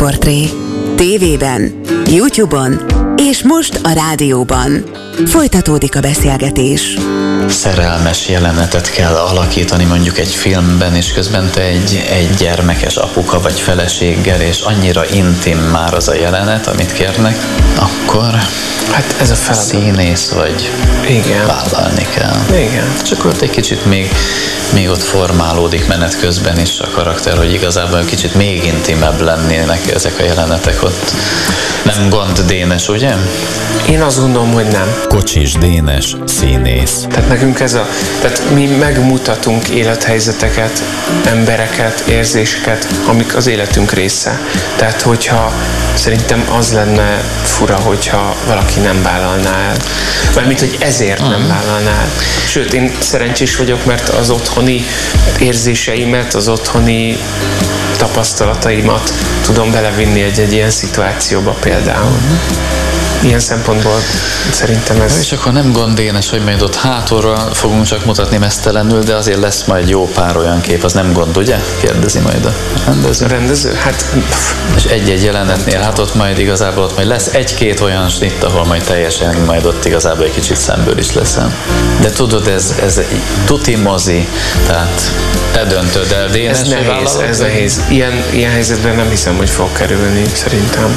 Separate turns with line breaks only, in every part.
Sztárportré. TV-ben, YouTube-on és most a rádióban. Folytatódik a beszélgetés.
Szerelmes jelenetet kell alakítani mondjuk egy filmben, és közben te egy gyermekes apuka vagy feleséggel, és annyira intim már az a jelenet, amit kérnek, akkor
hát ez a feladat.
Színész vagy,
igen,
vállalni kell.
Igen.
Csak ott egy kicsit még ott formálódik menet közben is a karakter, hogy igazából egy kicsit még intimebb lennének ezek a jelenetek ott. Nem gond, Dénes, ugye?
Én azt gondolom, hogy nem.
Kocsis Dénes, színész.
Tehát nekünk tehát mi megmutatunk élethelyzeteket, embereket, érzéseket, amik az életünk része. Tehát hogyha szerintem az lenne fura, hogyha valaki nem vállalná el. Mármint, hogy ezért nem vállalná el. Sőt, én szerencsés vagyok, mert az otthoni érzéseimet, az otthoni tapasztalataimat tudom belevinni egy ilyen szituációba például. Ilyen szempontból szerintem ez...
És akkor nem gond, Dénes, hogy majd ott hátulról fogunk csak mutatni mesztelenül, de azért lesz majd jó pár olyan kép, az nem gond, ugye? Kérdezi majd a rendező.
A rendező? Hát...
És egy-egy jelenetnél, hát ott majd igazából ott majd lesz egy-két olyan snitt, ahol majd teljesen majd ott igazából egy kicsit szemből is leszel. De tudod, ez tuti mozi, tehát te döntöd el, Dénes,
ez nehéz. Ilyen helyzetben nem hiszem, hogy fog kerülni, szerintem.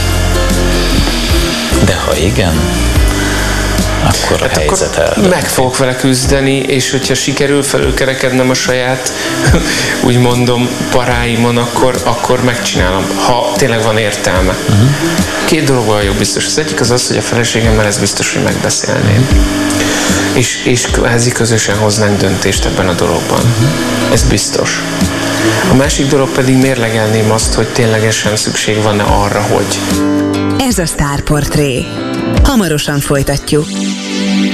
De ha igen, akkor a helyzet eldönti.
Meg fogok vele küzdeni, és hogyha sikerül felülkerekednem a saját, úgy mondom, paráimon, akkor megcsinálom, ha tényleg van értelme. Két dolog van jó biztos. Az egyik az, hogy a feleségemmel ez biztos, hogy megbeszélném. És kvázi közösen hoznánk döntést ebben a dologban. Ez biztos. A másik dolog pedig mérlegelném azt, hogy ténylegesen szükség van-e arra, hogy...
Ez a Sztárportré. Hamarosan folytatjuk.